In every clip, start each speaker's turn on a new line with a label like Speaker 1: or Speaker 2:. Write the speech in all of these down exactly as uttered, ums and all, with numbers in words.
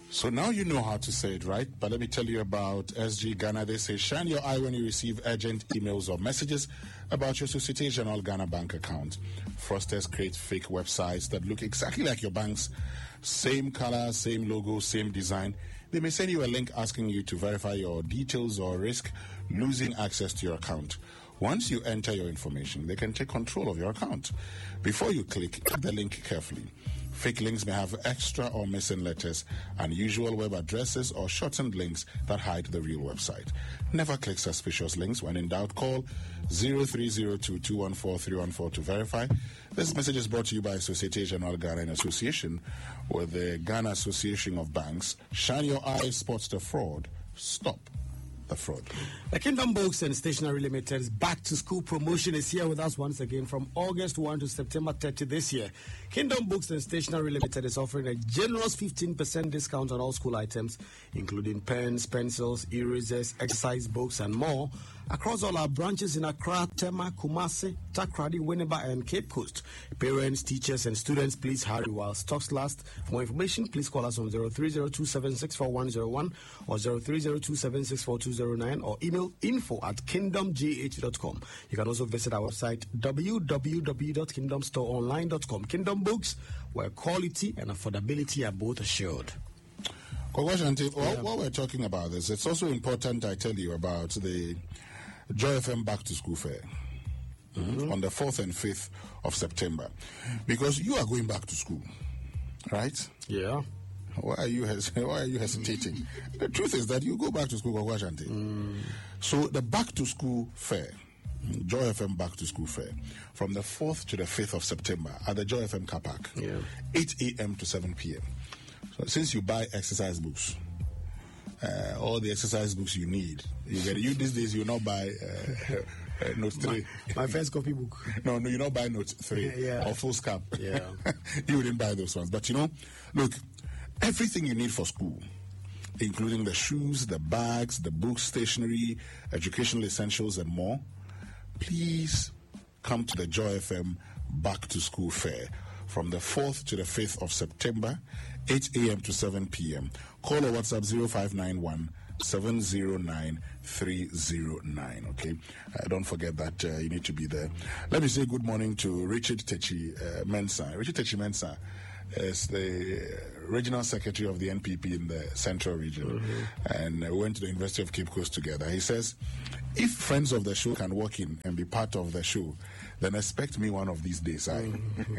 Speaker 1: So now you know how to say it, right? But let me tell you about S G Ghana. They say, shine your eye when you receive urgent emails or messages about your Societe Generale Ghana bank account. Fraudsters create fake websites that look exactly like your bank's. Same color, same logo, same design. They may send you a link asking you to verify your details or risk losing access to your account. Once you enter your information, they can take control of your account. Before you click the link carefully. Fake links may have extra or missing letters, unusual web addresses, or shortened links that hide the real website. Never click suspicious links. When in doubt, call zero three zero two, two one four, three one four to verify. This message is brought to you by Societe Generale Ghana in association with the Ghana Association of Banks. Shine your eye, spots the fraud. Stop the fraud.
Speaker 2: The Kingdom Books and Stationery Limited's back to school promotion is here with us once again from August first to September thirtieth this year. Kingdom Books and Stationery Limited is offering a generous fifteen percent discount on all school items, including pens, pencils, erasers, exercise books, and more, across all our branches in Accra, Tema, Kumasi, Takrady, Winneba, and Cape Coast. Parents, teachers, and students, please hurry while stocks last. For more information, please call us on zero three zero two seven six four one zero one or zero three zero two seven six four two zero nine or email info at kingdom g h dot com. You can also visit our website w w w dot kingdom store online dot com. Kingdom Books, where quality and affordability are both assured.
Speaker 1: Kwagwashanti, while, yeah. while we're talking about this, it's also important I tell you about the Joy F M Back to School Fair mm-hmm. on the fourth and fifth of September. Because you are going back to school, right?
Speaker 2: Yeah.
Speaker 1: Why are you hes- Why are you hesitating? The truth is that you go back to school, Kwagwashanti. Mm. So the Back to School Fair, Joy F M Back to School Fair, from the fourth to the fifth of September at the Joy F M car park,
Speaker 2: yeah.
Speaker 1: eight a.m. to seven p.m. So since you buy exercise books, uh, all the exercise books you need, you get you these days you not buy uh, uh, note three.
Speaker 2: My, my first copy book.
Speaker 1: No, no, you not buy note three
Speaker 2: yeah.
Speaker 1: or full scap.
Speaker 2: Yeah,
Speaker 1: you didn't buy those ones. But you know, look, everything you need for school, including the shoes, the bags, the books, stationery, educational essentials, and more, please come to the Joy F M Back to School Fair from the fourth to the fifth of September, eight a.m. to seven p.m. Call or WhatsApp zero five nine one seven zero nine three zero nine. Okay, uh, don't forget that uh, you need to be there. Let me say good morning to Richard Techi uh, Mensah. Richard Techi Mensah is the regional secretary of the N P P in the Central Region, mm-hmm. and uh, went to the University of Cape Coast together. He says, if friends of the show can walk in and be part of the show, then expect me one of these days. I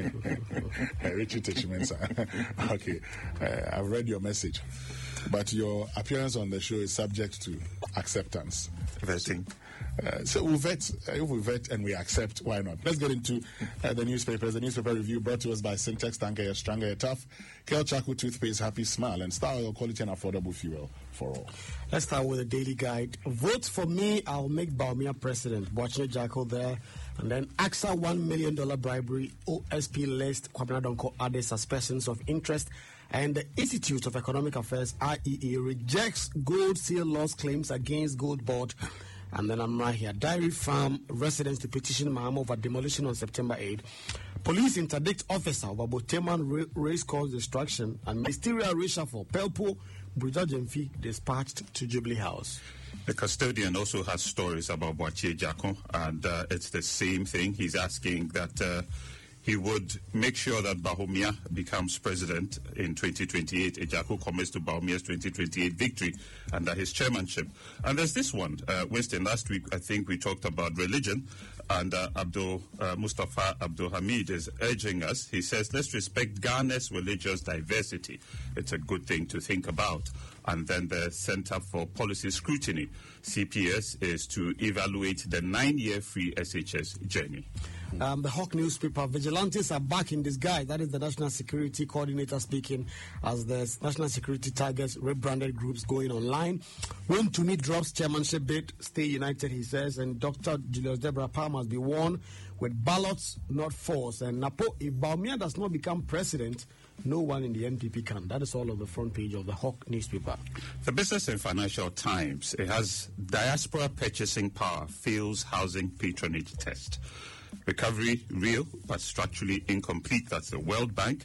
Speaker 1: Richard Techimensa. Okay, uh, I've read your message, but your appearance on the show is subject to acceptance.
Speaker 3: Vetting.
Speaker 1: Uh, so we'll vet, uh, if we vet and we accept, why not? Let's get into uh, the newspapers. The newspaper review brought to us by Syntex, Tanker, you're stronger, you're tough. Kel Chaku Toothpaste, Happy Smile, and Star Oil, quality and affordable fuel for all.
Speaker 2: Let's start with the daily guide. Vote for me, I'll make Bawumia president. Watching Jackal there. And then A X A one million dollars bribery, O S P list, Kwabena Donko added as persons of interest. And the Institute of Economic Affairs, I E A, rejects gold seal loss claims against Gold Board. And then I'm right here. Dairy Farm residents to petition Mahama over demolition on September eighth. Police interdict officer over Boteman race cause destruction. And ministerial reshuffle. Pelpo, Brigadier Jemfi dispatched to Jubilee House.
Speaker 3: The custodian also has stories about Boakye Jackon, and uh, it's the same thing. He's asking that uh, he would make sure that Bawumia becomes president in twenty twenty-eight. Ejako commits to Bawumia's twenty twenty-eight victory under his chairmanship. And there's this one, uh, Winston. Last week, I think we talked about religion, and uh, Abdul uh, Mustafa Abdul Hamid is urging us. He says, let's respect Ghana's religious diversity. It's a good thing to think about. And then the Center for Policy Scrutiny, C P S, is to evaluate the nine-year free S H S journey.
Speaker 2: Um, the Hawk newspaper, vigilantes are back in disguise. That is the National Security Coordinator speaking as the National Security targets rebranded groups going online. When Tumi drops chairmanship bid, stay united, he says, and Doctor Julius Deborah Palmer must be warned with ballots, not force. And Napo, if Bawumia does not become president, no one in the N P P can. That is all on the front page of the Hawk newspaper.
Speaker 3: The Business and Financial Times, it has diaspora purchasing power fails housing patronage test. Recovery real but structurally incomplete. That's the World Bank.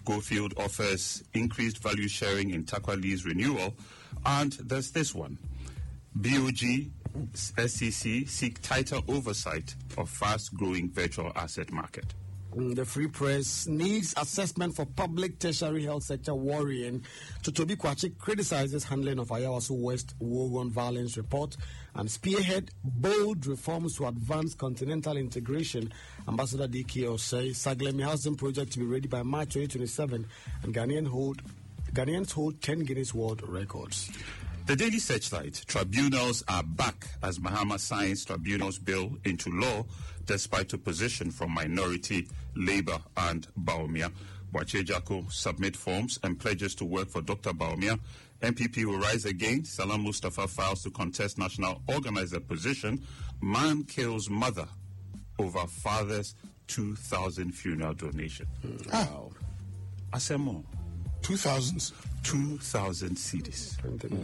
Speaker 3: Gofield offers increased value sharing in Takwa lease renewal. And there's this one. B O G, S E C seek tighter oversight of fast-growing virtual asset market.
Speaker 2: The Free Press needs assessment for public tertiary health sector worrying. Totobi Kwachi criticizes handling of Ayawaso West Wogon violence report and spearhead bold reforms to advance continental integration. Ambassador D K O says Saglemi housing project to be ready by March twenty twenty-seven, and Ghanaian hold, Ghanaians hold ten Guinness World Records.
Speaker 3: The Daily Searchlight, tribunals are back as Mahama signs tribunals bill into law despite opposition from minority, Labour and Bawumia. Boakye Jacko submit forms and pledges to work for Doctor Bawumia. M P P will rise again. Salam Mustafa files to contest national organizer position. Man kills mother over father's two thousand funeral donation.
Speaker 2: Mm, wow.
Speaker 3: Asemo.
Speaker 1: Two thousands?
Speaker 3: two thousand cedis.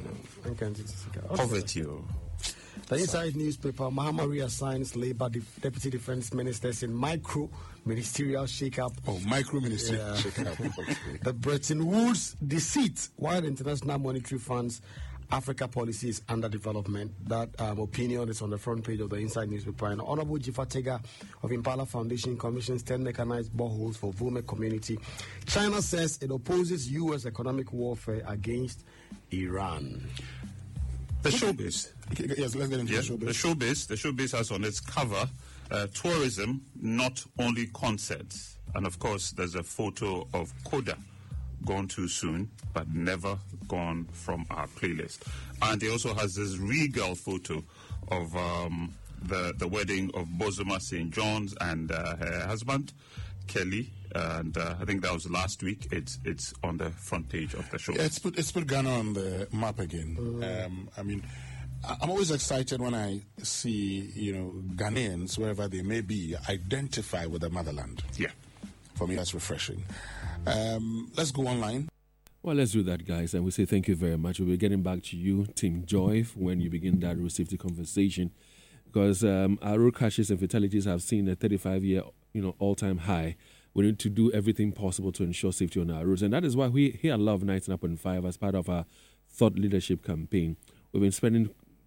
Speaker 2: Mm.
Speaker 3: Poverty.
Speaker 2: The Inside newspaper, Mahama reassigns Labour Def- Deputy Defence Ministers in micro ministerial shake-up.
Speaker 1: Oh, micro ministerial
Speaker 2: Yeah.
Speaker 1: shake-up. Okay.
Speaker 2: The Bretton Woods deceit, while the International Monetary Fund's Africa policy is under development. That um, opinion is on the front page of the Inside newspaper. And Honorable Jifa Tega of Impala Foundation commissions ten mechanized boreholes for Vume community. China says it opposes U S economic warfare against Iran.
Speaker 3: The showbiz.
Speaker 1: Yes, let's get into
Speaker 3: Yeah,
Speaker 1: the showbiz.
Speaker 3: the showbiz. The showbiz has on its cover uh, tourism, not only concerts. And of course, there's a photo of Koda, gone too soon, but never gone from our playlist. And he also has this regal photo of um, the, the wedding of Bozoma Saint John's and uh, her husband, Kelly. And uh, I think that was last week. It's it's on the front page of the show.
Speaker 1: Yeah, it's put it's put Ghana on the map again. Um, I mean, I- I'm always excited when I see, you know, Ghanaians, wherever they may be, identify with the motherland.
Speaker 3: Yeah.
Speaker 1: For me, that's refreshing. Um, let's go online.
Speaker 4: Well, let's do that, guys, and we say thank you very much. We'll be getting back to you, Team Joy, when you begin that road safety conversation, because um, our road crashes and fatalities have seen a thirty-five-year, you know, all-time high. We need to do everything possible to ensure safety on our roads, and that is why we here at Love ninety-nine point five, as part of our thought leadership campaign, we've been spending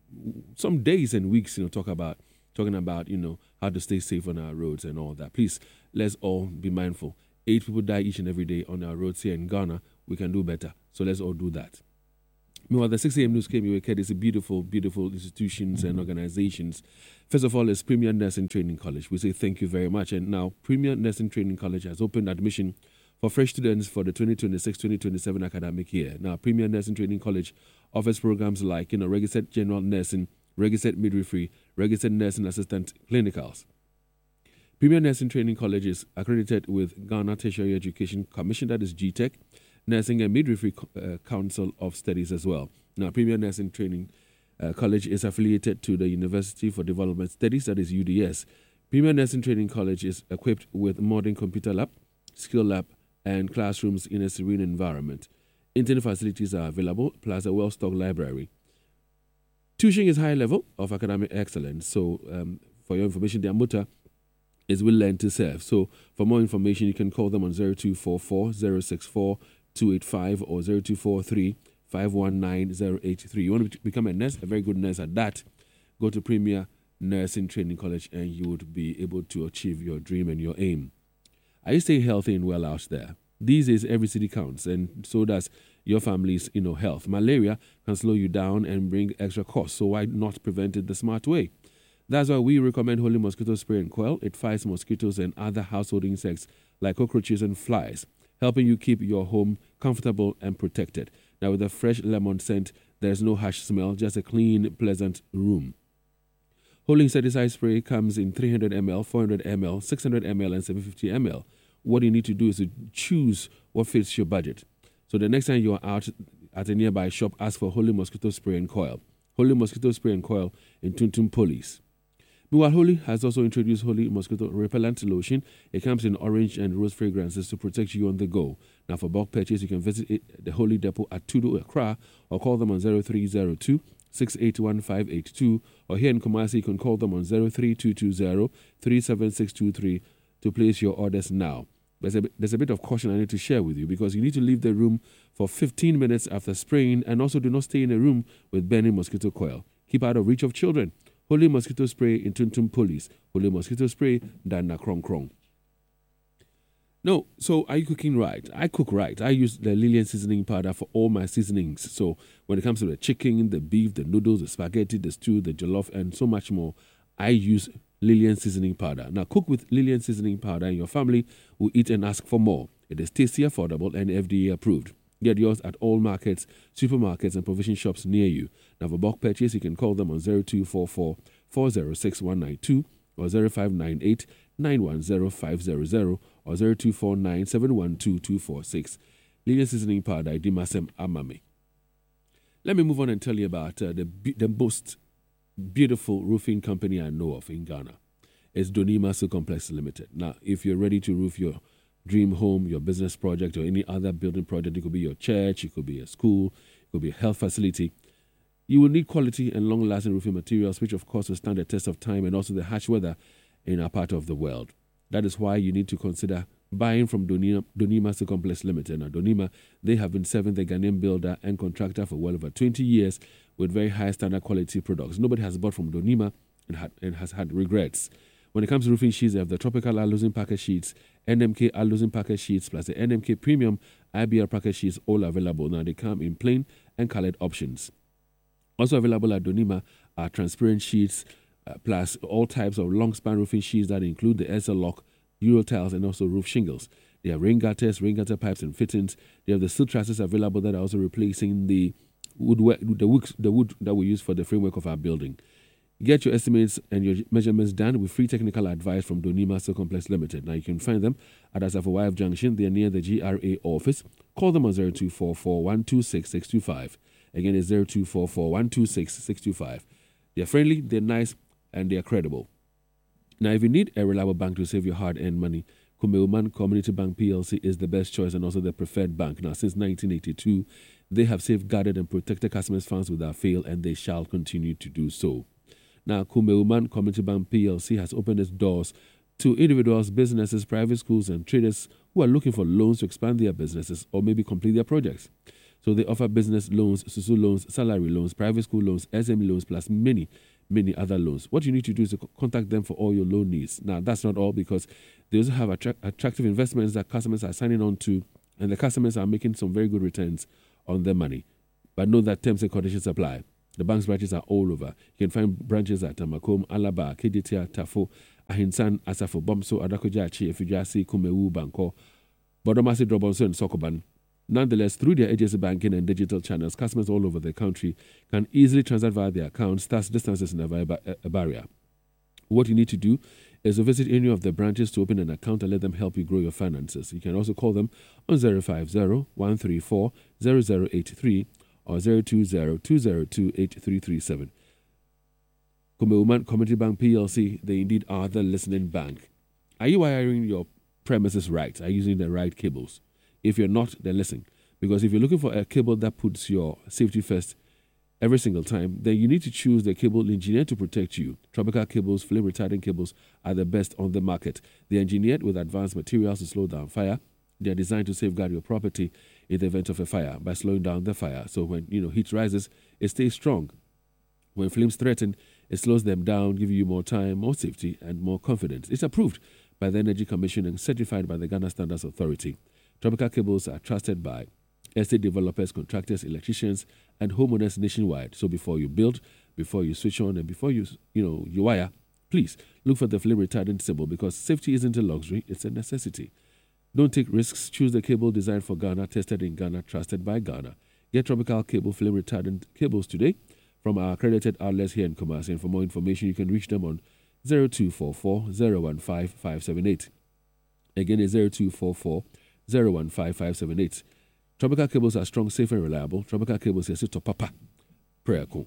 Speaker 4: some days and weeks, you know, talk about talking about, you know, how to stay safe on our roads and all that. Please, let's all be mindful. Eight people die each and every day on our roads here in Ghana. We can do better. So let's all do that. Meanwhile, the six a.m. news came your way. It's a beautiful, beautiful institutions and organizations. First of all, it's Premier Nursing Training College. We say thank you very much. And now, Premier Nursing Training College has opened admission for fresh students for the twenty twenty-six twenty twenty-seven academic year. Now, Premier Nursing Training College offers programs like, you know, registered general nursing, registered midwifery, registered nursing assistant clinicals. Premier Nursing Training College is accredited with Ghana Tertiary Education Commission, that is G T E C, Nursing and Midwifery uh, Council of Studies as well. Now, Premier Nursing Training uh, College is affiliated to the University for Development Studies, that is U D S. Premier Nursing Training College is equipped with modern computer lab, skill lab, and classrooms in a serene environment. Internet facilities are available, plus a well-stocked library. Tuition is high level of academic excellence. So, um, for your information, their motto is "Will Learn to Serve." So, for more information, you can call them on zero two four four, zero six four, two eight five or zero two four three, five one nine, zero eight three. You want to become a nurse, a very good nurse at that, go to Premier Nursing Training College and you would be able to achieve your dream and your aim. Are you staying healthy and well out there? These days, every city counts, and so does your family's, you know, health. Malaria can slow you down and bring extra costs, so why not prevent it the smart way? That's why we recommend Holy Mosquito Spray and Coil. It fights mosquitoes and other household insects like cockroaches and flies, helping you keep your home comfortable and protected. Now, with a fresh lemon scent, there's no harsh smell, just a clean, pleasant room. Holy Insecticide Spray comes in three hundred milliliters, four hundred milliliters, six hundred milliliters, and seven hundred fifty milliliters. What you need to do is to choose what fits your budget. So the next time you are out at a nearby shop, ask for Holy Mosquito Spray and Coil. Holy Mosquito Spray and Coil in Tuntum Police. Meanwhile, Holy has also introduced Holy Mosquito Repellent Lotion. It comes in orange and rose fragrances to protect you on the go. Now, for bulk purchase, you can visit it, the Holy Depot at Tudo Accra, or call them on zero three zero two, six eight one, five eight two, or here in Kumasi, you can call them on zero three two two zero, three seven six two three to place your orders now. There's a, there's a bit of caution I need to share with you because you need to leave the room for fifteen minutes after spraying, and also do not stay in a room with burning mosquito coil. Keep out of reach of children. Holy mosquito spray in Tuntum Police. Holy mosquito spray than na krong krong. No, so are you cooking right? I cook right. I use the Lillian seasoning powder for all my seasonings. So when it comes to the chicken, the beef, the noodles, the spaghetti, the stew, the jollof, and so much more, I use Lillian seasoning powder. Now, cook with Lillian seasoning powder and your family will eat and ask for more. It is tasty, affordable, and F D A approved. Get yours at all markets, supermarkets, and provision shops near you. Now, for bulk purchase, you can call them on zero two four four, four zero six one nine two or zero five nine eight, nine one zero five zero zero or zero two four nine, seven one two, two four six. Lillian seasoning powder, Dimasem Amame. Let me move on and tell you about uh, the, the most beautiful roofing company I know of in Ghana. It's Donima So Complex Limited. Now, if you're ready to roof your dream home, your business project, or any other building project, it could be your church, it could be a school, it could be a health facility, you will need quality and long-lasting roofing materials, which of course will stand the test of time and also the harsh weather in our part of the world. That is why you need to consider buying from Donima, Donima So Complex Limited. Now, Donima, they have been serving the Ghanaian builder and contractor for well over twenty years with very high standard quality products. Nobody has bought from Donima and, had, and has had regrets. When it comes to roofing sheets, they have the Tropical Alusin Package Sheets, N M K Alusin Package Sheets, plus the N M K Premium I B R Package Sheets, all available. Now, they come in plain and colored options. Also available at Donima are transparent sheets, uh, plus all types of long span roofing sheets that include the S L lock, Euro tiles, and also roof shingles. They have rain gutters, rain gutter pipes, and fittings. They have the steel trusses available that are also replacing the wood, the wood, the wood that we use for the framework of our building. Get your estimates and your measurements done with free technical advice from Donima So Complex Limited. Now, you can find them at Asafo Junction. They are near the G R A office. Call them on zero two four four, one two six, six two five. Again, it's zero two four four, one two six, six two five. They're friendly, they're nice, and they're credible. Now, if you need a reliable bank to save your hard-earned money, Kumeuman Community Bank P L C is the best choice and also the preferred bank. Now, since nineteen eighty-two, they have safeguarded and protected customers' funds without fail, and they shall continue to do so. Now, Kumeuman Community Bank P L C has opened its doors to individuals, businesses, private schools, and traders who are looking for loans to expand their businesses or maybe complete their projects. So they offer business loans, Susu loans, salary loans, private school loans, S M E loans, plus many, many other loans. What you need to do is to contact them for all your loan needs. Now, that's not all, because they also have attra- attractive investments that customers are signing on to, and the customers are making some very good returns on their money. But know that terms and conditions apply. The bank's branches are all over. You can find branches at Tamakom, Alaba, Kedetia, Tafo, Ahinsan, Asafo, Bomso, Adakojachi, Efijasi, Kumewu, Banko, Bodomasi, Drobonso, and Sokoban. Nonetheless, through their agency banking and digital channels, customers all over the country can easily transact via their accounts, thus distances in a, a barrier. What you need to do is to visit any of the branches to open an account and let them help you grow your finances. You can also call them on zero five zero, one three four, zero zero eight three or zero two zero, two zero two, eight three three seven. Kumeuman Community Bank P L C, they indeed are the listening bank. Are you wiring your premises right? Are you using the right cables? If you're not, then listen. Because if you're looking for a cable that puts your safety first every single time, then you need to choose the cable engineered to protect you. Tropical cables, flame retardant cables are the best on the market. They're engineered with advanced materials to slow down fire. They're designed to safeguard your property in the event of a fire by slowing down the fire. So when you know heat rises, it stays strong. When flames threaten, it slows them down, giving you more time, more safety, and more confidence. It's approved by the Energy Commission and certified by the Ghana Standards Authority. Tropical cables are trusted by estate developers, contractors, electricians, and homeowners nationwide. So before you build, before you switch on, and before you you know you wire, please look for the flame retardant symbol, because safety isn't a luxury, it's a necessity. Don't take risks. Choose the cable designed for Ghana, tested in Ghana, trusted by Ghana. Get Tropical Cable flame retardant cables today from our accredited outlets here in Kumasi. And for more information, you can reach them on zero two four four, zero one five, five seven eight. Again, it's zero two four four, zero one five, five seven eight. Tropical cables are strong, safe, and reliable. Tropical cables is to papa. Prayer cool.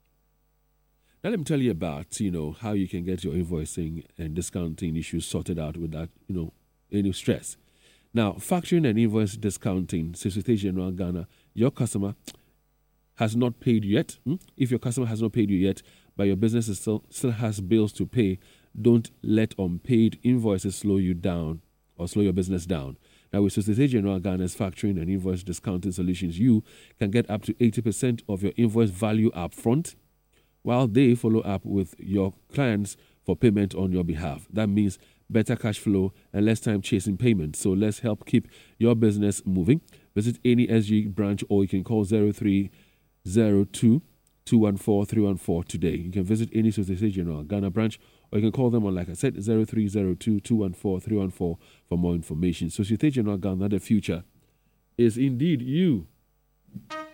Speaker 4: Now let me tell you about, you know, how you can get your invoicing and discounting issues sorted out without, you know, any stress. Now, factoring and invoice discounting, Societe Generale Ghana, your customer has not paid you yet. Hmm? If your customer has not paid you yet, but your business is still, still has bills to pay, don't let unpaid invoices slow you down or slow your business down. Now, with Societe Generale Ghana's factoring and invoice discounting solutions, you can get up to eighty percent of your invoice value up front, while they follow up with your clients for payment on your behalf. That means better cash flow and less time chasing payments. So let's help keep your business moving. Visit any S G branch or you can call zero three zero two, two one four, three one four today. You can visit any Societe Generale Ghana branch or you can call them on, like I said, zero three zero two, two one four, three one four for more information. Societe Generale Ghana, the future is indeed you.